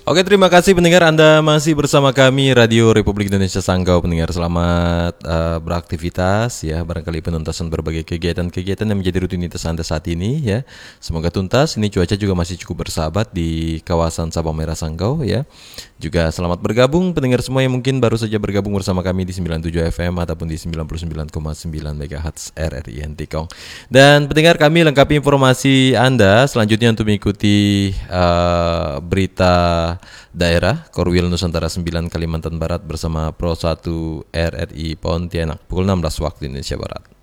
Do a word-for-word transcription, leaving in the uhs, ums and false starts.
Oke, terima kasih pendengar, Anda masih bersama kami Radio Republik Indonesia Sanggau. Pendengar, selamat uh, beraktivitas ya, barangkali penuntasan berbagai kegiatan-kegiatan yang menjadi rutinitas Anda saat ini ya. Semoga tuntas. Ini cuaca juga masih cukup bersahabat di kawasan Sabang Merah Sanggau ya. Juga selamat bergabung pendengar semua yang mungkin baru saja bergabung bersama kami di sembilan puluh tujuh F M ataupun di sembilan puluh sembilan koma sembilan MHz R R I Ntikong. Dan pendengar, kami lengkapi informasi Anda selanjutnya untuk mengikuti uh, berita daerah Korwil Nusantara sembilan Kalimantan Barat bersama Pro satu R R I Pontianak pukul enam belas waktu Indonesia Barat.